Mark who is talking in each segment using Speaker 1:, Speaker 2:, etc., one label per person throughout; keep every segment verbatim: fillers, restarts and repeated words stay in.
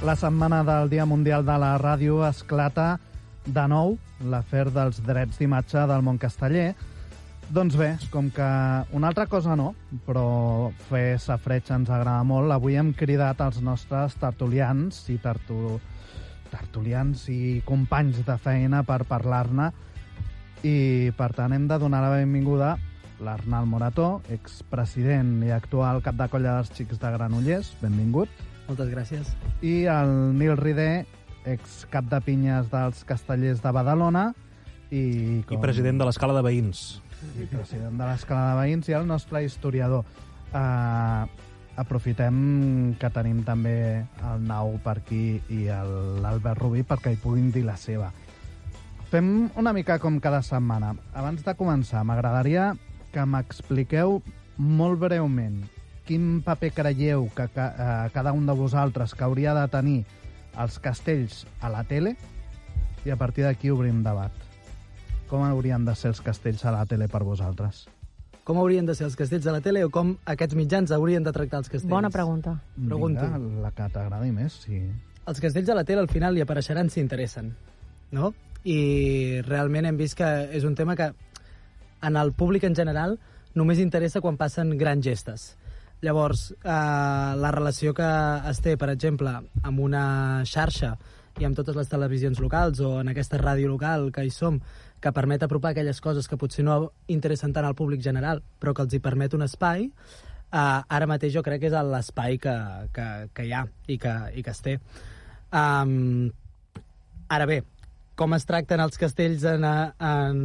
Speaker 1: La setmana del Dia Mundial de la Ràdio esclata de nou l'afer dels drets d'imatge del món casteller. Doncs bé, com que una altra cosa no, però fer safreig ens agrada molt, avui hem cridat els nostres tertulians i tertu... tertulians i companys de feina per parlar-ne, i per tant hem de donar la benvinguda a l'Arnald Morató, expresident i actual cap de colla dels Xics de Granollers. Benvingut.
Speaker 2: Moltes gràcies.
Speaker 1: I el Nil Rider, ex cap de pinyes dels Castellers de Badalona i, com...
Speaker 3: I president de l'Escala de Veïns.
Speaker 1: I president de l'Escala de Veïns i el nostre historiador. Uh, aprofitem que tenim també el Nau per aquí i l'Albert Rubí perquè hi puguin dir la seva. Fem una mica com cada setmana. Abans de començar, m'agradaria que m'expliqueu molt breument quin paper creieu que ca uh, cada un de vosaltres que hauria de tenir els castells a la tele, i a partir d'aquí obrim debat. Com haurien de ser els castells a la tele per vosaltres?
Speaker 2: Com haurien de ser els castells a la tele o com aquests mitjans haurien de tractar els castells?
Speaker 4: Bona pregunta.
Speaker 2: Pregunto.
Speaker 1: Vinga, la que t'agradi més, sí.
Speaker 2: Els castells a la tele al final hi apareixeran si interessen, no? I realment hem vist que és un tema que en el públic en general només interessa quan passen grans gestes. Llavors, eh, la relació que es té, per exemple, amb una xarxa i amb totes les televisions locals o en aquesta ràdio local que hi som, que permet apropar aquelles coses que potser no interessen tant al públic general, però que els hi permet un espai, eh, ara mateix jo crec que és l'espai que, que, que hi ha i que, i que es té. Um, ara bé, com es tracten els castells en, en,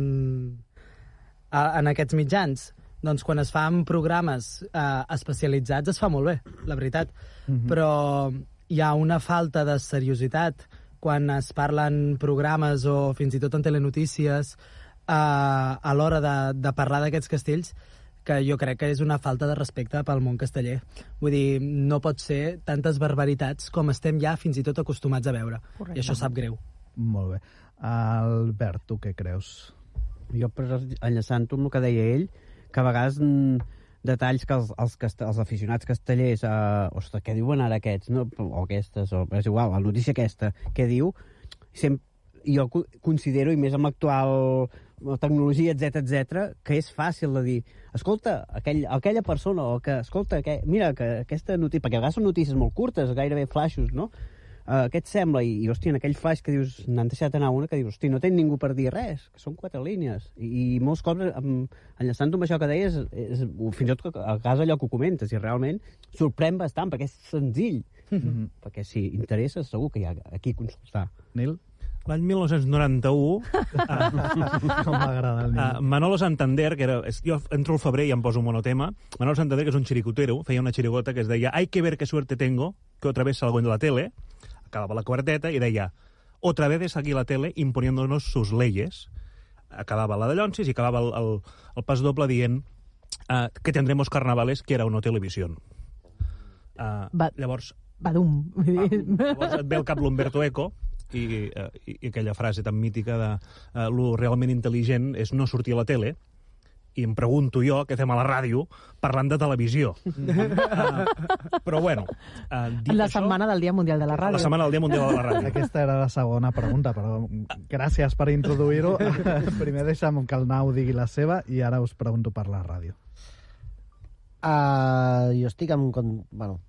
Speaker 2: en aquests mitjans? Doncs quan es fan programes eh, especialitzats es fa molt bé, la veritat. Mm-hmm. Però hi ha una falta de seriositat quan es parlen programes o fins i tot en telenotícies eh, a l'hora de, de parlar d'aquests castells, que jo crec que és una falta de respecte pel món casteller. Vull dir, no pot ser tantes barbaritats com estem ja fins i tot acostumats a veure. Correcte. I això sap greu.
Speaker 1: Molt bé. Albert, tu què creus?
Speaker 5: Jo, enllaçant-ho amb el que deia ell, que a vegades mm, detalls que els, els, els aficionats castellers, eh, ostres, què diuen ara aquests, no? O aquestes, o és igual, la notícia aquesta, què diu, sempre, jo considero, i més amb l'actual tecnologia, etcètera, etcètera, que és fàcil de dir, escolta, aquell, aquella persona, o que, escolta, que, mira, que aquesta notícia, perquè a vegades són notícies molt curtes, gairebé flaixos, no? Uh, què et sembla? I, i hòstia, en aquell flash que dius, n'han deixat anar una, que dius, hòstia, no té ningú per dir res, que són quatre línies. I, i molts cops, amb, enllaçant-ho amb això que deies, és, fins i tot a casa allò que ho comentes, i realment sorprèn bastant, perquè és senzill. Mm-hmm. Perquè si interessa, segur que hi ha aquí a consultar.
Speaker 1: Nil?
Speaker 3: L'any mil nou-cents noranta-u, uh,
Speaker 1: com m'agrada el Nil.
Speaker 3: Uh, Manolo Santander, que era, és, jo entro al febrer i em poso un monotema, Manolo Santander, que és un chiricotero, feia una chirigota que es deia «Hay que ver qué suerte tengo, que otra vez salgo en la tele», acabava la quarteta i deia «Otra vez es aquí la tele imponiéndonos sus leyes». Acabava la de Llonsis i acabava el, el, el pas doble dient uh, «Que tendremos carnavales, que era una televisión». Uh,
Speaker 4: Va,
Speaker 3: llavors,
Speaker 4: badum.
Speaker 3: va, llavors et ve al cap l'Umberto Eco i, uh, i, i aquella frase tan mítica de uh, lo realment intel·ligent és no sortir a la tele. I em pregunto jo què fem a la ràdio parlant de televisió. uh, però bueno... Uh,
Speaker 4: la
Speaker 3: això,
Speaker 4: setmana del Dia Mundial de la Ràdio.
Speaker 3: La setmana del Dia Mundial de la Ràdio.
Speaker 1: Aquesta era la segona pregunta, però gràcies per introduir-ho. Primer deixa'm que el Nau digui la seva i ara us pregunto per la ràdio.
Speaker 6: Uh, jo estic amb... Bueno,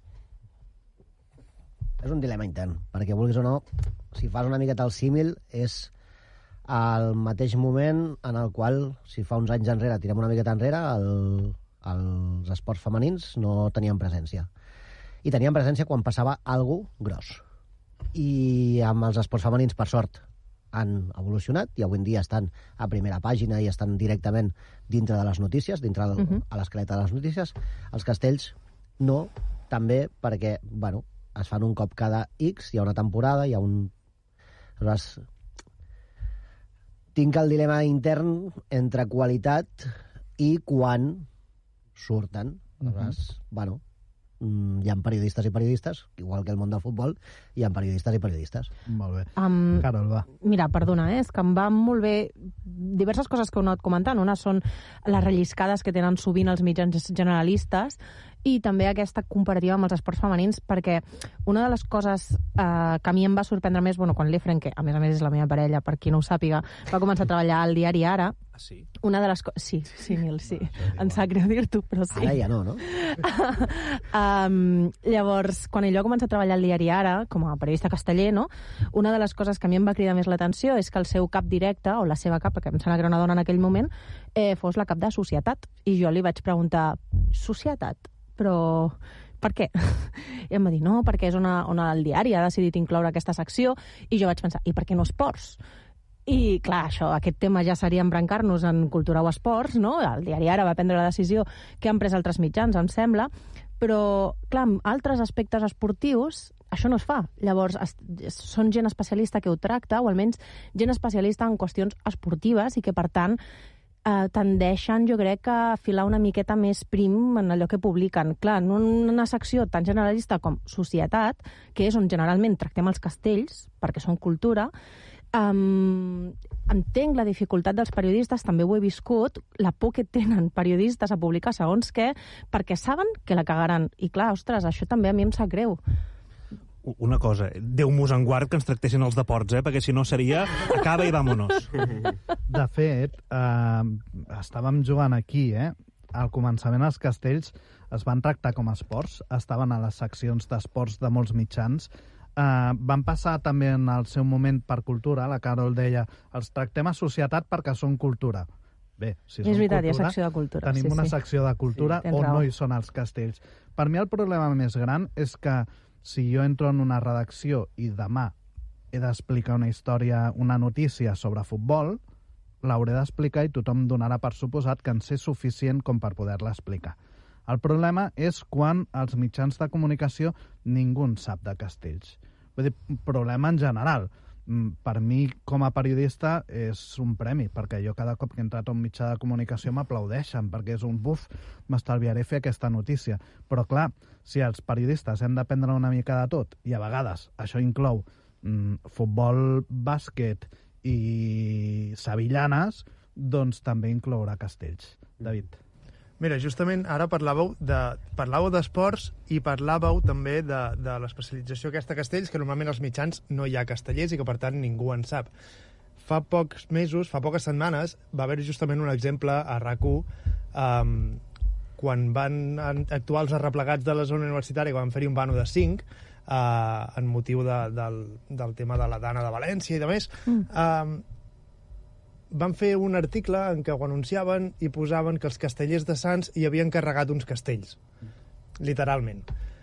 Speaker 6: és un dilema intern, perquè vulguis o no, si fas una miqueta el símil, és al mateix moment en el qual, si fa uns anys enrere, tirem una miqueta enrere, el, els esports femenins no tenien presència. I tenien presència quan passava alguna cosa gros. I amb els esports femenins, per sort, han evolucionat i avui en dia estan a primera pàgina i estan directament dintre de les notícies, dintre del, uh-huh. a l'escaleta de les notícies. Els castells no, també perquè, bueno, es fan un cop cada X, hi ha una temporada, hi ha un... Aleshores, tinc el dilema intern entre qualitat i quan surten. Aleshores, uh-huh. bueno, hi ha periodistes i periodistes, igual que el món del futbol, hi ha periodistes i periodistes.
Speaker 1: Molt bé.
Speaker 4: Um,
Speaker 1: Carol, va.
Speaker 4: Mira, perdona, eh? és que em va molt bé diverses coses que heu anat comentant. Una són les relliscades que tenen sovint els mitjans generalistes i també aquesta comparativa amb els esports femenins, perquè una de les coses eh, que a mi em va sorprendre més, bueno, quan l'Efren, que a més a més és la meva parella, per qui no ho sàpiga, va començar a treballar al diari Ara,
Speaker 3: Ah, sí?
Speaker 4: una de les coses... Sí, sí, Nil, sí. Em sap greu dir-t'ho, però sí.
Speaker 6: Ara ja no, no?
Speaker 4: um, llavors, quan ell va començar a treballar al diari Ara, com a periodista casteller, no? Una de les coses que a mi em va cridar més l'atenció és que el seu cap directe, o la seva cap, perquè em sembla que era una dona en aquell moment, eh, fos la cap de Societat. I jo li vaig preguntar, Societat? Però per què? I em va dir, no, perquè és una, on el diari ha decidit incloure aquesta secció, i jo vaig pensar, i per què no esports? I, clar, això, aquest tema ja seria embrancar-nos en cultura o esports, no? El diari Ara va prendre la decisió que han pres altres mitjans, em sembla, però, clar, en altres aspectes esportius això no es fa. Llavors, es, són gent especialista que ho tracta, o almenys gent especialista en qüestions esportives i que, per tant, eh, tendeixen, jo crec, a filar una miqueta més prim en allò que publiquen. Clar, en una secció tan generalista com Societat, que és on generalment tractem els castells, perquè són cultura, Um, entenc la dificultat dels periodistes, també ho he viscut, la por que tenen periodistes a publicar segons què, perquè saben que la cagaran. I clar, ostres, això també a mi em sap greu.
Speaker 3: Una cosa, Déu mos en guard que ens tractessin els deports, eh? Perquè si no seria acaba i vámonos.
Speaker 1: De fet, eh, estàvem jugant aquí, eh? Al començament els castells es van tractar com a esports, estaven a les seccions d'esports de molts mitjans. Uh, van passar també en el seu moment per cultura, la Carol deia, els tractem a Societat perquè són cultura. Bé, si
Speaker 4: és
Speaker 1: són
Speaker 4: veritat,
Speaker 1: cultura,
Speaker 4: hi ha secció de cultura.
Speaker 1: tenim
Speaker 4: sí,
Speaker 1: una
Speaker 4: sí.
Speaker 1: secció de cultura
Speaker 4: sí,
Speaker 1: on
Speaker 4: raó.
Speaker 1: no hi són els castells. Per mi el problema més gran és que si jo entro en una redacció i demà he d'explicar una història, una notícia sobre futbol, l'hauré d'explicar i tothom donarà per suposat que en sé suficient com per poder-la explicar. El problema és quan als mitjans de comunicació ningú en sap de castells. Vull dir, problema en general. Per mi, com a periodista, és un premi, perquè jo cada cop que he entrat a un mitjà de comunicació m'aplaudeixen, perquè és un buf, m'estalviaré fer aquesta notícia. Però, clar, si els periodistes hem d'aprendre una mica de tot, i a vegades això inclou mm, futbol, bàsquet i sevillanes, doncs també inclourà castells. David.
Speaker 7: Mira, justament ara parlàveu de parlàveu d'esports i parlàveu també de, de l'especialització aquesta castells, que normalment als mitjans no hi ha castellers i que per tant ningú en sap. Fa pocs mesos, fa poques setmanes, va haver justament un exemple a RAC u um, quan van actuar els arreplegats de la zona universitària, quan van fer-hi un bano de cinc, uh, en motiu de, del, del tema de la Dana de València i de més, mm. um, van fer un article en què ho anunciaven i posaven que els castellers de Sants hi havien carregat uns castells. Literalment.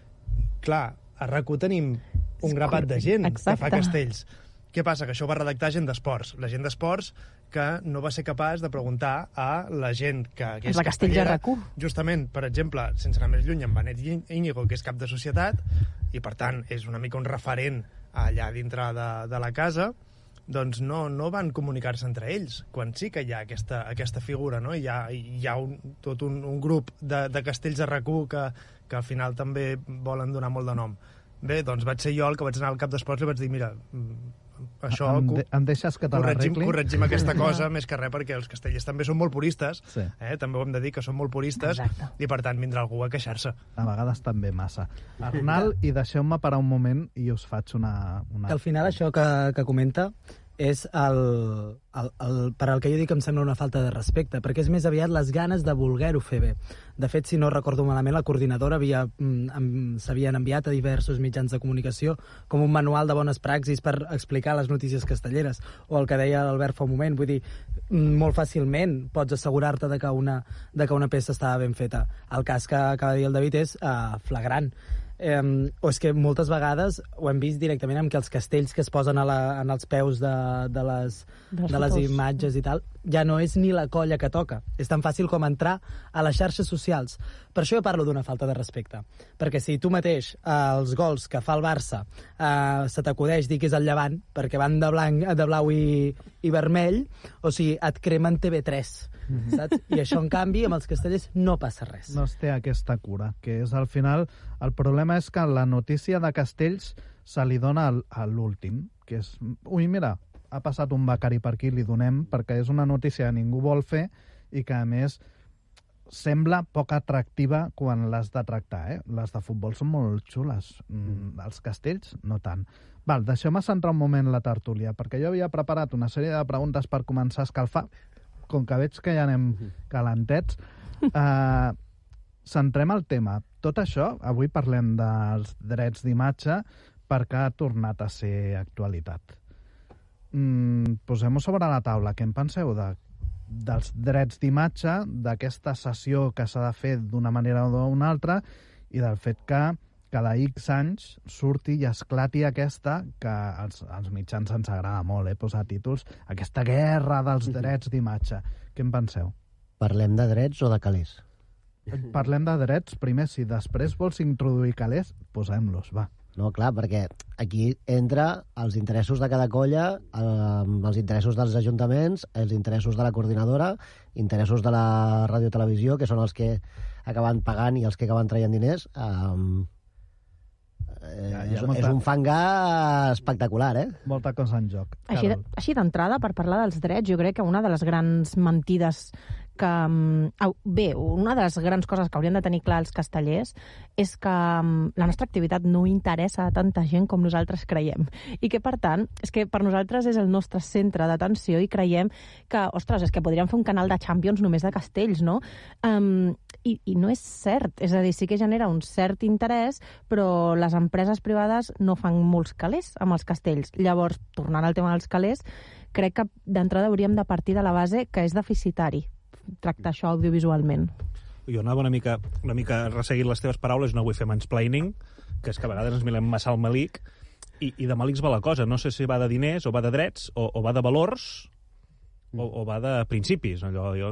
Speaker 7: Clar, a RAC u tenim un grapat de gent
Speaker 4: Exacte.
Speaker 7: que fa castells. Què passa? Que això ho va redactar gent d'esports. La gent d'esports que no va ser capaç de preguntar a la gent que, que és,
Speaker 4: és la castellera. RAC u.
Speaker 7: Justament, per exemple, sense anar més lluny, en Benet Íñigo, que és cap de Societat, i per tant és una mica un referent allà dintre de, de la casa, doncs no, no van comunicar-se entre ells, quan sí que hi ha aquesta, aquesta figura, no? Hi ha, hi ha un, tot un, un grup de, de castells de RAC u que, que al final també volen donar molt de nom. Bé, doncs vaig ser jo el que vaig anar al cap d'esports i vaig dir, mira, això...
Speaker 1: Em, de, em deixes que te
Speaker 7: corregim,
Speaker 1: l'arregli?
Speaker 7: corregim aquesta cosa, més que res, perquè els castellers també són molt puristes,
Speaker 1: Sí.
Speaker 7: eh? També ho hem de dir, que són molt puristes,
Speaker 4: Exacte.
Speaker 7: i per tant vindrà algú a queixar-se.
Speaker 1: A vegades també massa. Arnal, i deixeu-me parar un moment i us faig una... una...
Speaker 2: Al final això que, que comenta és el, el, el, per al que jo dic em sembla una falta de respecte, perquè és més aviat les ganes de voler-ho fer bé. De fet, si no recordo malament, la coordinadora havia, mm, s'havien enviat a diversos mitjans de comunicació com un manual de bones praxis per explicar les notícies castelleres, o el que deia l'Albert fa un moment, vull dir, molt fàcilment pots assegurar-te de que una, de que una peça estava ben feta. El cas que acaba de dir el David és uh, flagrant. Eh, o és que moltes vegades ho hem vist directament amb que els castells que es posen a la, en els peus de, de, les,
Speaker 4: de,
Speaker 2: de les imatges i tal, ja no és ni la colla que toca. És tan fàcil com entrar a les xarxes socials. Per això jo parlo d'una falta de respecte. Perquè si tu mateix, eh, els gols que fa el Barça, eh, se t'acudeix dir que és el Llevant, perquè van de, blanc, de blau i, i vermell, o sigui, et cremen T V tres. Saps? I això, en canvi, amb els castellers no passa res.
Speaker 1: No es té aquesta cura, que és al final... El problema és que la notícia de castells se li dona al, a l'últim, que és... Ui, mira, ha passat un becari per aquí, li donem, perquè és una notícia que ningú vol fer i que, a més, sembla poc atractiva quan l'has de tractar, eh? Les de futbol són molt xules. Mm, els castells, no tant. Val, deixeu-me centrar un moment la tertúlia, perquè jo havia preparat una sèrie de preguntes per començar a escalfar. Com que veig que ja anem calentets, eh, centrem el tema. Tot això, avui parlem dels drets d'imatge perquè ha tornat a ser actualitat. Mm, posem-ho sobre la taula. Què en penseu de dels drets d'imatge, d'aquesta sessió que s'ha de fer d'una manera o d'una altra, i del fet que cada X anys surti i esclati aquesta, que als, als mitjans ens agrada molt, eh, posar títols, aquesta guerra dels drets d'imatge. Què en penseu?
Speaker 6: Parlem de drets o de calés?
Speaker 1: Parlem de drets primer, si després vols introduir calés, posem-los, va.
Speaker 6: No, clar, perquè aquí entra els interessos de cada colla, eh, els interessos dels ajuntaments, els interessos de la coordinadora, interessos de la ràdio-televisió, que són els que acaben pagant i els que acaben traient diners. Eh, eh,
Speaker 1: Ja, ja,
Speaker 6: és,
Speaker 1: molta-
Speaker 6: és un fangar espectacular, eh?
Speaker 1: Molta cosa en joc.
Speaker 4: Així, de,
Speaker 1: Carol.
Speaker 4: així d'entrada, per parlar dels drets, jo crec que una de les grans mentides que... mm, Au, bé, una de les grans coses que haurien de tenir clar els castellers és que mm, la nostra activitat no interessa a tanta gent com nosaltres creiem. I que, per tant, és que per nosaltres és el nostre centre d'atenció i creiem que, ostres, és que podríem fer un canal de Champions només de castells, no? Um, i, I no és cert. És a dir, sí que genera un cert interès, però les empreses privades no fan molts calés amb els castells. Llavors, tornant al tema dels calés, crec que d'entrada hauríem de partir de la base que és deficitari tractar això audiovisualment.
Speaker 3: Jo anava una mica, una mica resseguint les teves paraules, no vull fer mansplaining, que és que a vegades ens mirem massa al malic, i, i de malics va la cosa. No sé si va de diners, o va de drets, o, o va de valors, o, o va de principis. Allò, jo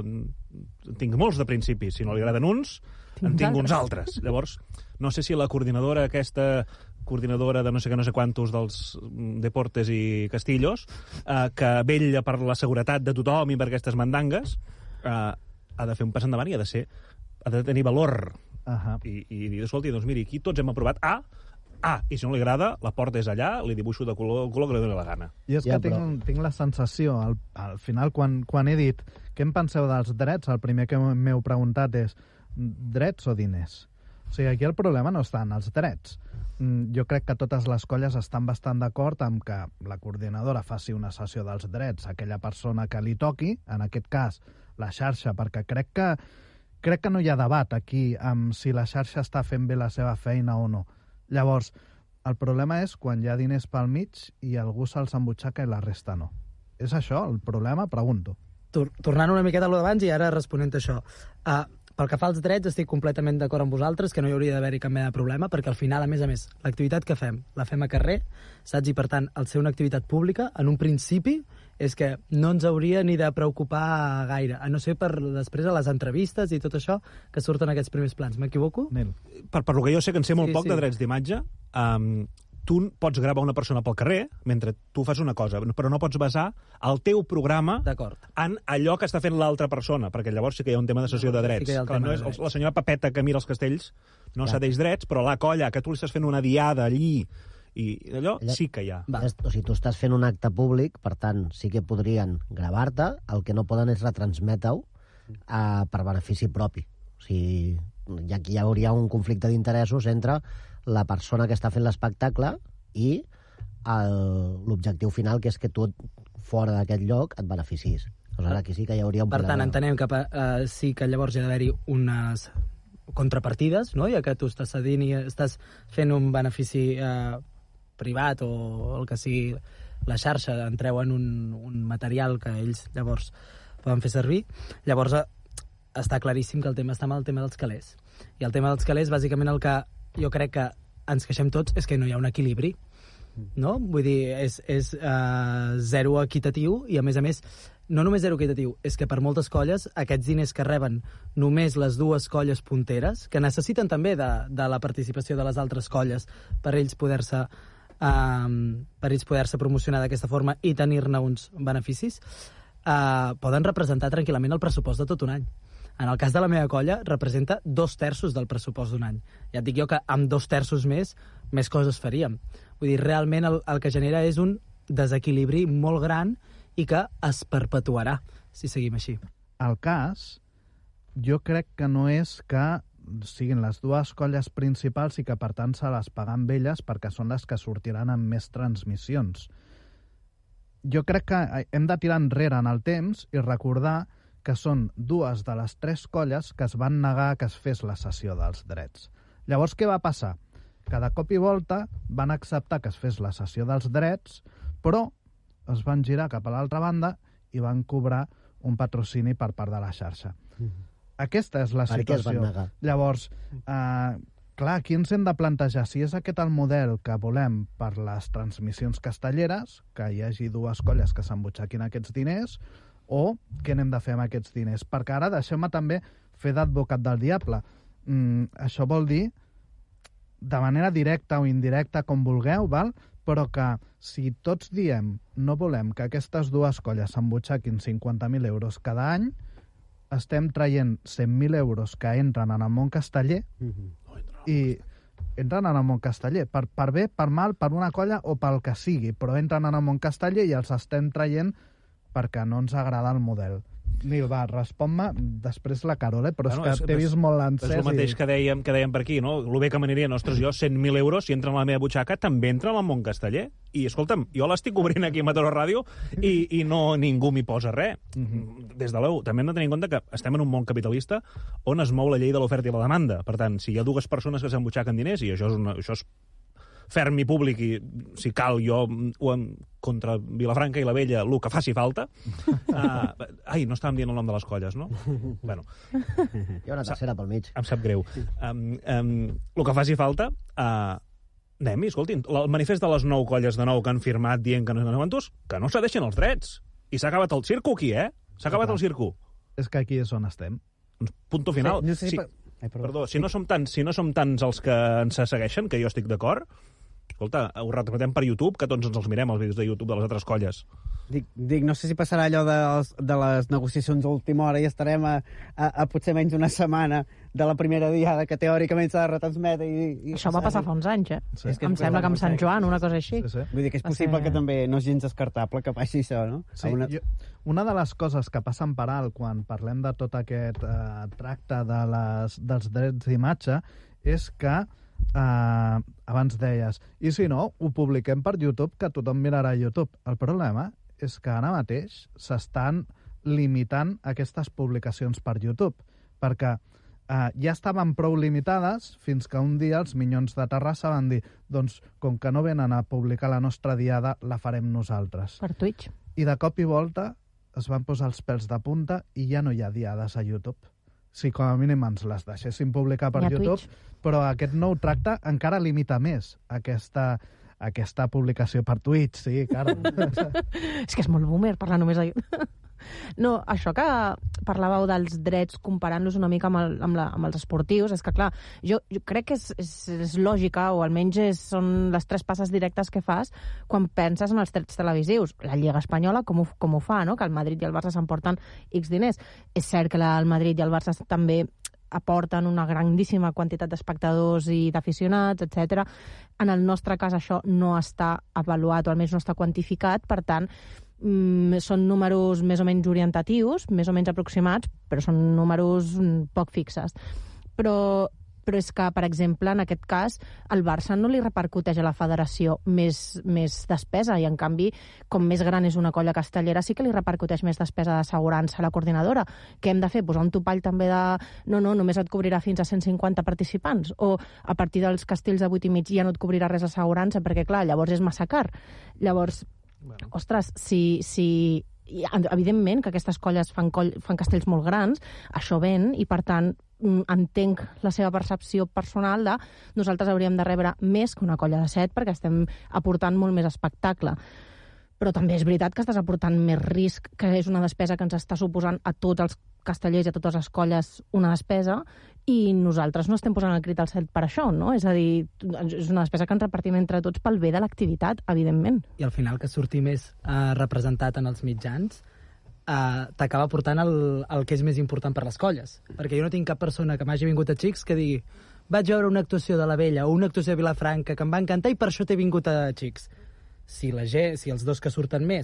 Speaker 3: en tinc molts de principis. Si no li agraden uns,
Speaker 4: Tinc
Speaker 3: en tinc
Speaker 4: uns
Speaker 3: uns altres. Llavors, no sé si la coordinadora aquesta coordinadora de no sé què, no sé quantos dels mm, Deportes i Castillos, eh, que vetlla per la seguretat de tothom i per aquestes mandangues, eh, ha de fer un pas endavant i ha de ser, ha de tenir valor.
Speaker 1: Ahà.
Speaker 3: I, i dir, escolti, doncs miri, aquí tots hem aprovat A, A, i si no li agrada, la porta és allà, li dibuixo de color, color que li doni la gana.
Speaker 1: I és
Speaker 6: Ja,
Speaker 1: que
Speaker 6: però-
Speaker 1: tinc, tinc la sensació, al, al final, quan, quan he dit què em penseu dels drets, el primer que m'heu preguntat és drets o diners? O sigui, aquí el problema no està en els drets. Mm, Jo crec que totes les colles estan bastant d'acord amb que la coordinadora faci una sessió dels drets a aquella persona que li toqui, en aquest cas la xarxa, perquè crec que crec que no hi ha debat aquí amb si la xarxa està fent bé la seva feina o no. Llavors, el problema és quan hi ha diners pel mig i algú se'ls embutxaca i la resta no. És això el problema? Pregunto.
Speaker 2: Tor tornant una miqueta a lo d'abans i ara responent a això. Uh, pel que fa als drets, estic completament d'acord amb vosaltres, que no hi hauria d'haver-hi cap mena de problema, perquè al final, a més a més, l'activitat que fem, la fem a carrer, saps? I per tant, al ser una activitat pública, en un principi, és que no ens hauria ni de preocupar gaire, a no ser per després a les entrevistes i tot això que surten aquests primers plans. M'equivoco?
Speaker 1: Nil.
Speaker 3: Per, per lo que jo sé que en sé molt
Speaker 2: Sí,
Speaker 3: poc
Speaker 2: sí.
Speaker 3: de drets d'imatge, um, tu pots gravar una persona pel carrer mentre tu fas una cosa, però no pots basar el teu programa
Speaker 2: D'acord.
Speaker 3: en allò que està fent l'altra persona, perquè llavors sí que hi ha un tema de cessió de
Speaker 2: Llavors sí
Speaker 3: drets.
Speaker 2: que hi ha el
Speaker 3: Clar,
Speaker 2: tema
Speaker 3: no
Speaker 2: de
Speaker 3: és,
Speaker 2: drets.
Speaker 3: la senyora Papeta que mira els castells no cedeix drets, però la colla que tu li estàs fent una diada allí i allò
Speaker 6: Ella-
Speaker 3: sí que hi ha.
Speaker 2: Va.
Speaker 6: És- O sigui, tu estàs fent un acte públic, per tant, sí que podrien gravar-te, el que no poden és retransmetre-ho eh, per benefici propi. O sigui, i aquí hi hauria un conflicte d'interessos entre la persona que està fent l'espectacle i el- l'objectiu final, que és que tu, fora d'aquest lloc, et beneficis. Aleshores, aquí sí que hi hauria un
Speaker 2: Per tant,
Speaker 6: problema.
Speaker 2: entenem que uh, sí que llavors hi ha d'haver-hi unes contrapartides, no? Ja que tu estàs cedint i estàs fent un benefici uh, privat o el que sigui la xarxa, en treuen un, un material que ells llavors poden fer servir. Llavors uh, està claríssim que el tema està amb el tema dels calés. I el tema dels calés, bàsicament, el que jo crec que ens queixem tots és que no hi ha un equilibri, no? Vull dir, és, és uh, zero equitatiu i, a més a més, no només zero equitatiu, és que per moltes colles aquests diners que reben només les dues colles punteres, que necessiten també de, de la participació de les altres colles per ells poder-se um, per ells poder-se promocionar d'aquesta forma i tenir-ne uns beneficis, uh, poden representar tranquil·lament el pressupost de tot un any. En el cas de la meva colla, representa dos terços del pressupost d'un any. Ja et dic jo que amb dos terços més, més coses faríem. Vull dir, realment el, el que genera és un desequilibri molt gran i que es perpetuarà si seguim així.
Speaker 1: El cas jo crec que no és que siguin les dues colles principals i que, per tant, se les paguen amb elles perquè són les que sortiran amb més transmissions. Jo crec que hem de tirar enrere en el temps i recordar que són dues de les tres colles que es van negar que es fes la cessió dels drets. Llavors, què va passar? Que de cop i volta van acceptar que es fes la cessió dels drets, però es van girar cap a l'altra banda i van cobrar un patrocini per part de la xarxa. Mm-hmm. Aquesta és la
Speaker 6: per què es van
Speaker 1: situació.
Speaker 6: negar?
Speaker 1: Llavors, eh, clar, aquí ens hem de plantejar si és aquest el model que volem per les transmissions castelleres, que hi hagi dues colles que s'embutxaquin aquests diners, o què n'hem de fer amb aquests diners. Perquè ara deixeu-me també fer d'advocat del diable. Mm, això vol dir, de manera directa o indirecta, com vulgueu, val? Però que si tots diem no volem que aquestes dues colles s'embutxaquin cinquanta mil euros cada any, estem traient cent mil euros que entren en el món casteller mm-hmm. i entren en el món casteller. Per, per bé, per mal, per una colla o pel que sigui, però entren en el món casteller i els estem traient perquè no ens agrada el model. Nil, va, respon-me després la Carol, eh? Però
Speaker 3: bueno,
Speaker 1: és que t'he vist molt encès.
Speaker 3: És el mateix i... que, dèiem, que dèiem per aquí, no? El bé que m'aniria, ostres, jo cent mil euros, si entra en la meva butxaca, també entra en el món casteller. I, escolta'm, jo l'estic obrint aquí a Mataró Ràdio i, i no ningú m'hi posa res. Mm-hmm. Des de l'E U. També hem de tenir en compte que estem en un món capitalista on es mou la llei de l'oferta i la demanda. Per tant, si hi ha dues persones que s'embutxaquen diners, i això és, una, això és ferm i públic, i si cal jo contra Vilafranca i la Vella el que faci falta. Uh, ai, no estàvem dient el nom de les colles, no? Bueno,
Speaker 6: hi ha una tercera pel mig.
Speaker 3: Em sap greu. Um, um, el que faci falta, uh, anem-hi, escoltin, el manifest de les nou colles de nou que han firmat dient que no, no, que no cedeixen els drets. I s'ha acabat el circo aquí, eh? S'ha acabat el circo.
Speaker 1: És que aquí és on estem.
Speaker 3: Punto final.
Speaker 5: Sí, no sé si...
Speaker 3: Si, Ai, perdó, perdó si, no som tants, si no som tants els que ens segueixen, que jo estic d'acord, escolta, ho retratem per YouTube, que tots ens els mirem, els vídeos de YouTube de les altres colles.
Speaker 5: Dic, dic no sé si passarà allò de, de les negociacions d'última hora i estarem a, a, a potser menys una setmana de la primera diada que teòricament s'ha de retransmetre. I, i
Speaker 4: Això va passar fa uns anys, eh?
Speaker 1: Sí.
Speaker 4: És que em sembla que amb Sant Joan, una cosa així.
Speaker 1: Sí, sí.
Speaker 5: Vull dir que és possible
Speaker 4: ser...
Speaker 5: que també no és gens descartable que passi això, no?
Speaker 1: Sí, una... Jo, una de les coses que passen per alt quan parlem de tot aquest eh, tracte de les, dels drets d'imatge és que eh, abans deies, i si no, ho publiquem per YouTube, que tothom mirarà YouTube. El problema és que ara mateix s'estan limitant aquestes publicacions per YouTube, perquè eh, ja estaven prou limitades fins que un dia els Minyons de Terrassa van dir doncs, com que no venen a publicar la nostra diada, la farem nosaltres.
Speaker 4: Per Twitch.
Speaker 1: I de cop i volta es van posar els pèls de punta i ja no hi ha diades a YouTube. Si com a mínim ens les deixessin publicar per YouTube, Twitch. Però aquest nou tracte encara limita més aquesta, aquesta publicació per Twitch, sí, cara.
Speaker 4: És que és molt boomer parlar només de... No, això que parlàveu dels drets comparant-los una mica amb, el, amb, la, amb els esportius, és que, clar, jo, jo crec que és, és, és lògica, o almenys és, són les tres passes directes que fas quan penses en els drets televisius. La Lliga Espanyola, com ho, com ho fa, no? Que el Madrid i el Barça s'emporten X diners. És cert que la, el Madrid i el Barça també aporten una grandíssima quantitat d'espectadors i d'aficionats, etcètera. En el nostre cas això no està avaluat, o almenys no està quantificat, per tant, mm, són números més o menys orientatius, més o menys aproximats, però són números poc fixes. Però, però és que, per exemple, en aquest cas, el Barça no li repercuteix a la federació més, més despesa, i en canvi, com més gran és una colla castellera, sí que li repercuteix més despesa d'assegurança a la coordinadora. Què hem de fer? Posar un topall també de... No, no, només et cobrirà fins a cent cinquanta participants, o a partir dels castells de vuit i mig ja no et cobrirà res d'assegurança, perquè, clar, llavors és massa car. Llavors, bueno. Ostres, si... si i, evidentment que aquestes colles fan, coll, fan castells molt grans, això ven, i per tant entenc la seva percepció personal de nosaltres hauríem de rebre més que una colla de set perquè estem aportant molt més espectacle. Però també és veritat que estàs aportant més risc, que és una despesa que ens està suposant a tots els castellers i a totes les colles una despesa, i nosaltres no estem posant el crit al cel per això, no? És a dir, és una despesa que ens repartim entre tots pel bé de l'activitat, evidentment.
Speaker 2: I al final que surti més eh, representat en els mitjans eh, t'acaba portant el, el que és més important per les colles. Perquè jo no tinc cap persona que m'hagi vingut a Xics que digui vaig veure una actuació de la Vella o una actuació de Vilafranca que em va encantar i per això t'he vingut a Xics. Si, la gent, si els dos que surten més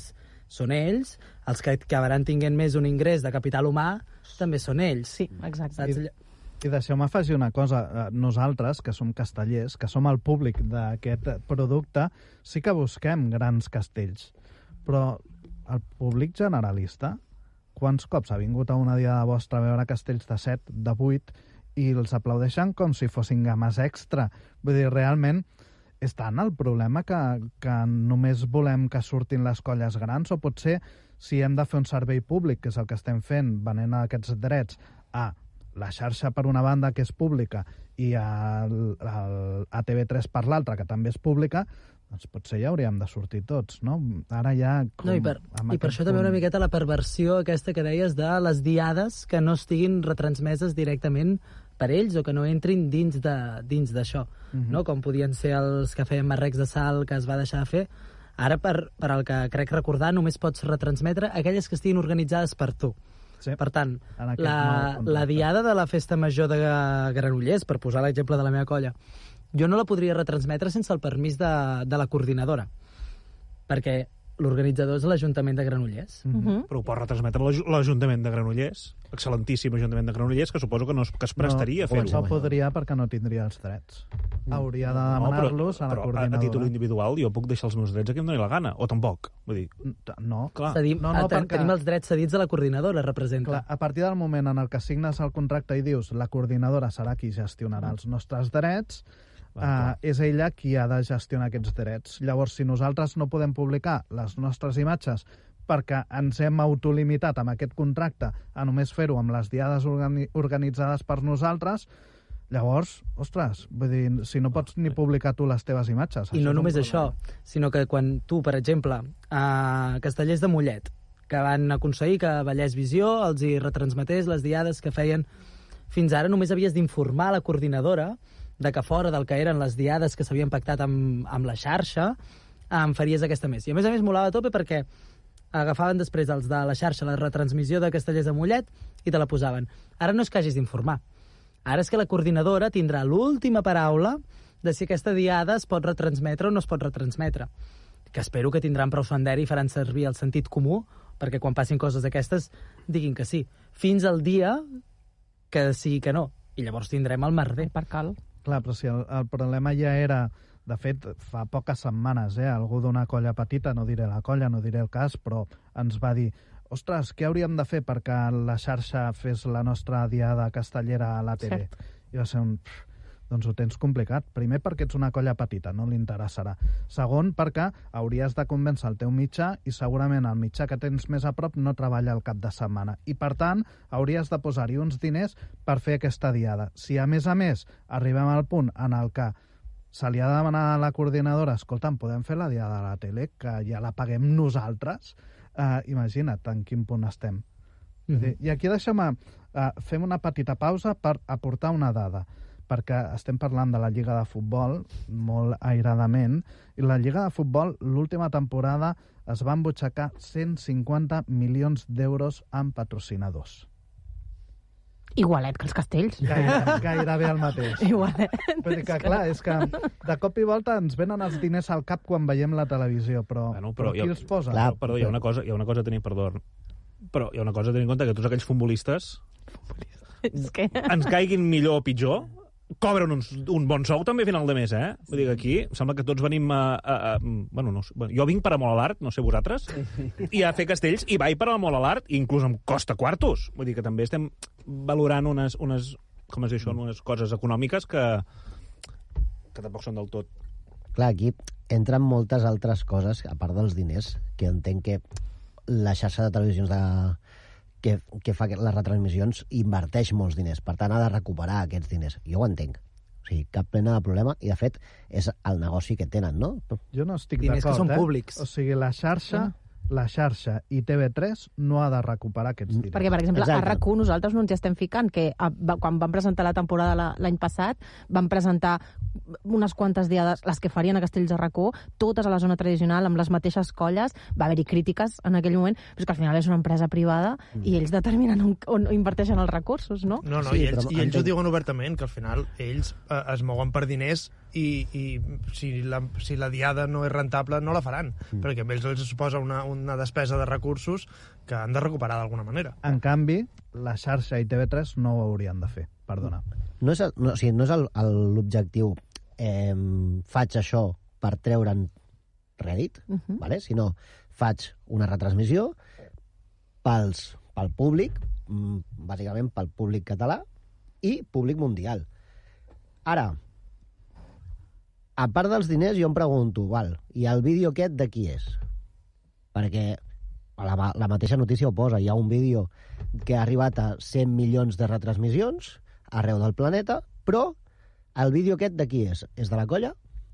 Speaker 2: són ells, els que acabaran tinguent més un ingrés de capital humà també són ells.
Speaker 4: Sí, exacte.
Speaker 2: Saps?
Speaker 1: I, i deixeu-me afegir una cosa. Nosaltres, que som castellers, que som el públic d'aquest producte, sí que busquem grans castells. Però el públic generalista, quants cops ha vingut a una diada vostra a veure castells de set, de vuit, i els aplaudeixen com si fossin games extra? Vull dir, realment, és tant el problema que, que només volem que surtin les colles grans, o potser si hem de fer un servei públic, que és el que estem fent, venent aquests drets a la xarxa per una banda, que és pública, i a, a T V tres per l'altra, que també és pública, doncs potser ja hauríem de sortir tots, no? Ara ja... Com,
Speaker 2: no, i per, i per això punt... també una miqueta la perversió aquesta que deies de les diades que no estiguin retransmeses directament per ells o que no entrin dins de dins d'això, uh-huh. no? Com podien ser els que feien marrecs de sal que es va deixar de fer. Ara, per, per el que crec recordar, només pots retransmetre aquelles que estiguin organitzades per tu.
Speaker 1: Sí.
Speaker 2: Per tant, la, la diada de la Festa Major de Granollers, per posar l'exemple de la meva colla, jo no la podria retransmetre sense el permís de, de la coordinadora, perquè l'organitzador és l'Ajuntament de Granollers.
Speaker 1: Mm-hmm.
Speaker 4: Uh-huh.
Speaker 3: Però ho pot retransmetre l'Ajuntament de Granollers, excel·lentíssim Ajuntament de Granollers, que suposo que, no es, que es prestaria
Speaker 1: no,
Speaker 3: a fer-ho.
Speaker 1: No podria perquè no tindria els drets. Hauria de demanar-los
Speaker 3: no,
Speaker 1: a la
Speaker 3: però,
Speaker 1: coordinadora.
Speaker 3: a títol individual jo puc deixar els meus drets a qui em doni la gana, o tampoc. Vull dir,
Speaker 1: no,
Speaker 3: clar.
Speaker 2: Cedim,
Speaker 1: no, no,
Speaker 2: ten,
Speaker 1: perquè...
Speaker 2: tenim els drets cedits a la coordinadora, representa.
Speaker 1: Clar, a partir del moment en el que signes el contracte i dius la coordinadora serà qui gestionarà els nostres drets, Uh, és ella qui ha de gestionar aquests drets. Llavors, si nosaltres no podem publicar les nostres imatges perquè ens hem autolimitat amb aquest contracte a només fer-ho amb les diades organi organitzades per nosaltres, llavors, ostres, vull dir, si no pots ni publicar tu les teves imatges...
Speaker 2: I no només això, sinó que quan tu, per exemple, a Castellers de Mollet, que van aconseguir que Vallès Visió els hi retransmetés les diades que feien, fins ara només havies d'informar la coordinadora de que fora del que eren les diades que s'havien pactat amb, amb la xarxa, em faries aquesta més. I a més a més molava a tope perquè agafaven després els de la xarxa la retransmissió de Castellers de Mollet i te la posaven. Ara no és que hagis d'informar. Ara és que la coordinadora tindrà l'última paraula de si aquesta diada es pot retransmetre o no es pot retransmetre. Que espero que tindran prou senderi i faran servir el sentit comú perquè quan passin coses d'aquestes diguin que sí. Fins al dia que sí que no. I llavors tindrem el merder.
Speaker 4: Per cal.
Speaker 1: Clar, però si el, el problema ja era, de fet, fa poques setmanes, eh, algú d'una colla petita, no diré la colla, no diré el cas, però ens va dir, ostres, què hauríem de fer perquè la xarxa fes la nostra diada castellera a la T V? Sí. I va ser un... Pff, doncs ho tens complicat. Primer perquè ets una colla petita, no li interessarà. Segon perquè hauries de convèncer el teu mitjà i segurament el mitjà que tens més a prop no treballa el cap de setmana. I per tant hauries de posar-hi uns diners per fer aquesta diada. Si a més a més arribem al punt en el que se li ha de demanar a la coordinadora, escolta'm, podem fer la diada a la tele, que ja la paguem nosaltres, eh, imagina't en quin punt estem. Mm-hmm. I aquí deixem-me, eh, fem una petita pausa per aportar una dada, perquè estem parlant de la Lliga de Futbol molt airadament, i la Lliga de Futbol l'última temporada es va embutxacar cent cinquanta milions d'euros en patrocinadors.
Speaker 4: Igualet que els castells.
Speaker 1: Gaire, gairebé el mateix.
Speaker 4: Igualet.
Speaker 1: Vull dir que, clar, és que de cop i volta ens venen els diners al cap quan veiem la televisió, però,
Speaker 3: bueno,
Speaker 1: però,
Speaker 3: però
Speaker 1: qui
Speaker 3: jo,
Speaker 1: els posa?
Speaker 3: Clar, perdó, hi ha una cosa, hi ha una cosa a tenir, perdó, però hi ha una cosa a tenir en compte, que tots aquells futbolistes
Speaker 4: És que...
Speaker 3: ens caiguin millor o pitjor, cobren uns, un bon sou també a final de mes, eh? Vull dir que aquí sembla que tots venim a... a, a bueno, no sé, bueno, jo vinc per amor a l'art, no sé vosaltres, i a fer castells, i vaig per amor a l'art, i inclús em costa quartos. Vull dir que també estem valorant unes, unes com es diu això, unes coses econòmiques que, que tampoc són del tot.
Speaker 6: Clar, aquí entren moltes altres coses, a part dels diners, que entenc que la xarxa de televisions de... Que, que fa les retransmissions inverteix molts diners, per tant ha de recuperar aquests diners. Jo ho entenc. O sigui, cap plena de problema, i de fet és el negoci que tenen, no?
Speaker 1: Jo no estic
Speaker 2: diners
Speaker 1: d'acord,
Speaker 2: que són
Speaker 1: eh?
Speaker 2: públics.
Speaker 1: O sigui, la xarxa, la xarxa i T V tres no ha de recuperar aquests diners.
Speaker 4: Perquè, per exemple,
Speaker 6: Exacte.
Speaker 4: a RAC u nosaltres no ens hi estem ficant, que a, va, quan vam presentar la temporada la- l'any passat, vam presentar unes quantes diades, les que farien a Castells de Racó, totes a la zona tradicional, amb les mateixes colles. Va haver-hi crítiques en aquell moment, però és que al final és una empresa privada mm. i ells determinen on, on inverteixen els recursos, no?
Speaker 7: No, no,
Speaker 6: Sí,
Speaker 7: i ells,
Speaker 6: però
Speaker 7: i ells
Speaker 6: entenc-
Speaker 7: ho diuen obertament, que al final ells eh, es mouen per diners i, i si, la, si la diada no és rentable no la faran, mm. perquè a ells els suposa una, una despesa de recursos que han de recuperar d'alguna manera.
Speaker 1: En canvi, la xarxa i T V tres no ho haurien de fer, perdona.
Speaker 6: No és, el- no, o sigui, no és el- el- l'objectiu eh, faig això per treure'n rèdit,
Speaker 4: Uh -huh.
Speaker 6: vale? Sinó faig una retransmissió pels, pel públic, mm, bàsicament pel públic català i públic mundial. Ara, a part dels diners, jo em pregunto, val, i el vídeo aquest de qui és? Perquè la, la mateixa notícia ho posa, hi ha un vídeo que ha arribat a cent milions de retransmissions arreu del planeta, però el vídeo aquest de qui és? És de la colla?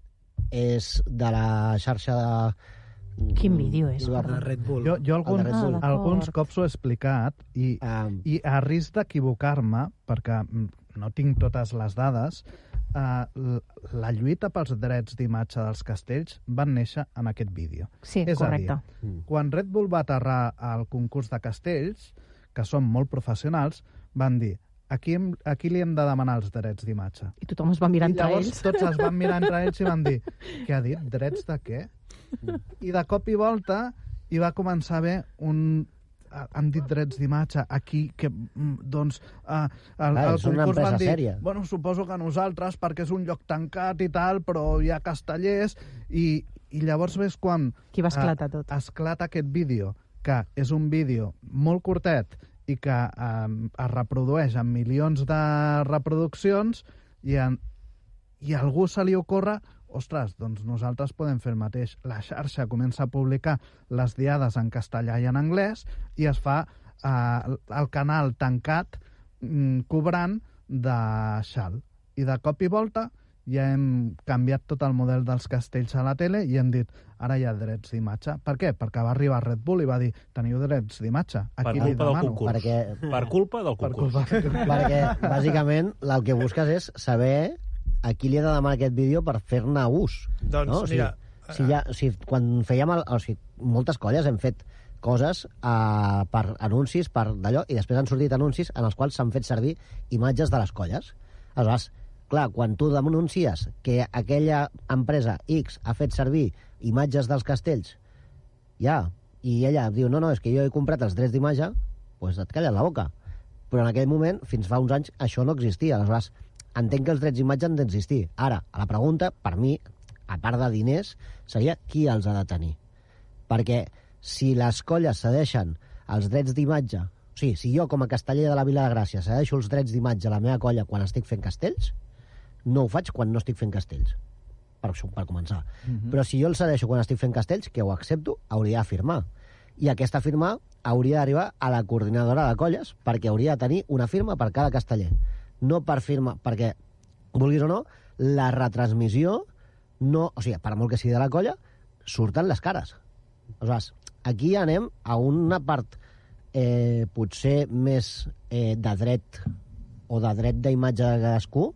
Speaker 6: És de la xarxa de...
Speaker 4: Quin vídeo és?
Speaker 6: De-
Speaker 2: De Red Bull.
Speaker 1: Jo, jo alguns,
Speaker 6: El de Red Bull.
Speaker 4: Ah,
Speaker 1: alguns
Speaker 4: d'acord.
Speaker 1: cops ho he explicat i,
Speaker 6: Um,
Speaker 1: i a risc d'equivocar-me, perquè mm, no tinc totes les dades, eh, l- la lluita pels drets d'imatge dels castells van néixer en aquest vídeo.
Speaker 4: Sí,
Speaker 1: És a
Speaker 4: correcte.
Speaker 1: dir, quan Red Bull va aterrar al concurs de castells, que són molt professionals, van dir, aquí, hem, aquí li hem de demanar els drets d'imatge.
Speaker 4: I tothom es va mirar
Speaker 1: I
Speaker 4: entre
Speaker 1: llavors
Speaker 4: ells.
Speaker 1: tots es van mirar entre ells i van dir, què ha dit? Drets de què? I de cop i volta hi va començar a haver un... ah, han dit drets d'imatge aquí que, mm, doncs, eh, el,
Speaker 6: Clar,
Speaker 1: el
Speaker 6: és una
Speaker 1: concurs van
Speaker 6: empresa
Speaker 1: dir,
Speaker 6: sèria.
Speaker 1: bueno, suposo que nosaltres, perquè és un lloc tancat i tal, però hi ha castellers, i, i llavors ves quan
Speaker 4: Aquí va esclatar
Speaker 1: eh,
Speaker 4: tot.
Speaker 1: esclata aquest vídeo, que és un vídeo molt curtet i que eh, es reprodueix en milions de reproduccions i, en, i a algú se li ocorre, ostres, doncs nosaltres podem fer el mateix. La xarxa comença a publicar les diades en castellà i en anglès i es fa eh, el canal tancat mm, cobrant de xal. I de cop i volta ja hem canviat tot el model dels castells a la tele i hem dit, ara hi ha drets d'imatge. Per què? Perquè va arribar Red Bull i va dir, teniu drets d'imatge.
Speaker 3: Per
Speaker 1: Aquí li
Speaker 3: culpa del
Speaker 1: demano.
Speaker 3: concurs.
Speaker 6: perquè,
Speaker 3: Per culpa del
Speaker 1: Per
Speaker 3: concurs.
Speaker 1: culpa.
Speaker 6: perquè, bàsicament, el que busques és saber a qui li ha de demanar aquest vídeo per fer-ne ús.
Speaker 7: Doncs,
Speaker 6: no? O sigui,
Speaker 7: mira...
Speaker 6: si ja, si quan fèiem... El, o sigui, moltes colles hem fet coses uh, per anuncis, per d'allò, i després han sortit anuncis en els quals s'han fet servir imatges de les colles. Aleshores, clar, quan tu denuncies que aquella empresa X ha fet servir imatges dels castells, ja, i ella diu, no, no, és que jo he comprat els drets d'imatge, doncs et calles la boca. Però en aquell moment, fins fa uns anys, això no existia. Aleshores, entenc que els drets d'imatge han d'existir. Ara, a la pregunta, per mi, a part de diners, seria qui els ha de tenir. Perquè si les colles cedeixen els drets d'imatge, o sigui, si jo com a casteller de la Vila de Gràcia cedeixo els drets d'imatge a la meva colla quan estic fent castells, no ho faig quan no estic fent castells, per, per començar.
Speaker 1: Mhm.
Speaker 6: Però si jo els cedeixo quan estic fent castells, que ho accepto, hauria de firmar. I aquesta firma hauria d'arribar a la coordinadora de colles, perquè hauria de tenir una firma per cada casteller. No per firma, perquè, vulguis o no, la retransmissió, no, o sigui, per molt que sigui de la colla, surten les cares. Aleshores, aquí anem a una part eh, potser més eh, de dret o de dret d'imatge de cadascú,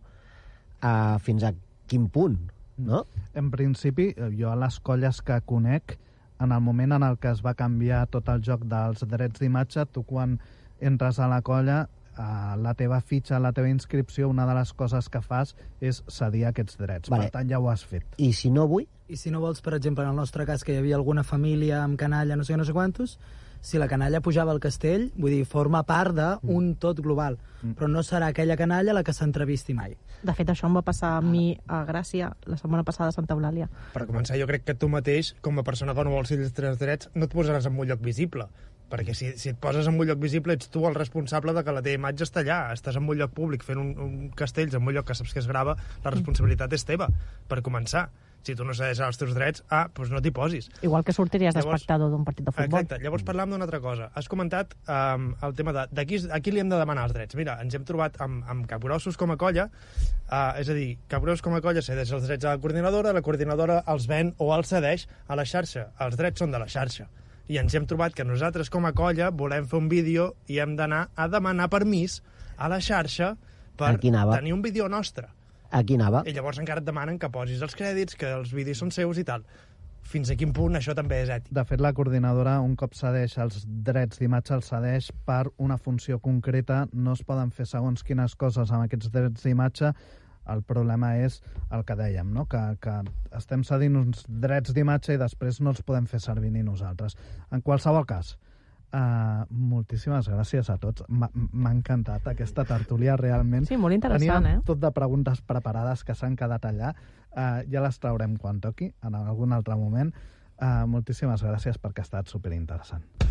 Speaker 6: eh, fins a quin punt, no?
Speaker 1: En principi, jo a les colles que conec, en el moment en el que es va canviar tot el joc dels drets d'imatge, tu quan entres a la colla, a la teva fitxa, a la teva inscripció, una de les coses que fas és cedir aquests drets.
Speaker 6: Vale.
Speaker 1: Per tant, ja ho has fet.
Speaker 6: I si no vull,
Speaker 2: I si no vols, per exemple, en el nostre cas, que hi havia alguna família amb canalla, no sé què, no sé quantos, si la canalla pujava al castell, vull dir, forma part d'un mm. tot global, mm. però no serà aquella canalla la que s'entrevisti mai.
Speaker 4: De fet, això em va passar a mi a Gràcia la setmana passada a Santa Eulàlia.
Speaker 7: Per començar, jo crec que tu mateix, com a persona que no vols els teus drets, no et posaràs en un lloc visible. Perquè si, si et poses en un lloc visible ets tu el responsable de que la teva imatge està allà. Estàs en un lloc públic fent un, un castells, en un lloc que saps que es grava, la responsabilitat és teva, per començar. Si tu no cedeixes els teus drets, ah, doncs no t'hi posis.
Speaker 4: Igual que sortiries
Speaker 7: Llavors-
Speaker 4: d'espectador d'un partit de futbol.
Speaker 7: Exacte. Llavors parlàvem d'una altra cosa. Has comentat um, el tema de, de qui, a qui li hem de demanar els drets. Mira, ens hem trobat amb, amb Capgrossos com a colla, uh, és a dir, Capgrossos com a colla cedeix els drets a la coordinadora, la coordinadora els ven o els cedeix a la xarxa. Els drets són de la xarxa. I ens hem trobat que nosaltres com a colla volem fer un vídeo i hem d'anar a demanar permís a la xarxa per
Speaker 6: Aquí anava.
Speaker 7: tenir un vídeo nostre.
Speaker 6: Aquí anava.
Speaker 7: I llavors encara et demanen que posis els crèdits, que els vídeos són seus i tal. Fins a quin punt això també és ètic?
Speaker 1: De fet, la coordinadora, un cop cedeix els drets d'imatge, els cedeix per una funció concreta. No es poden fer segons quines coses amb aquests drets d'imatge. El problema és el que dèiem, no? que, que estem cedint uns drets d'imatge i després no els podem fer servir ni nosaltres. En qualsevol cas, uh, moltíssimes gràcies a tots. M'ha encantat aquesta tertúlia, realment.
Speaker 4: Sí, molt interessant,
Speaker 1: Teníem
Speaker 4: eh?
Speaker 1: tot de preguntes preparades que s'han quedat allà. Uh, ja les traurem quan toqui, en algun altre moment. Uh, moltíssimes gràcies perquè ha estat superinteressant.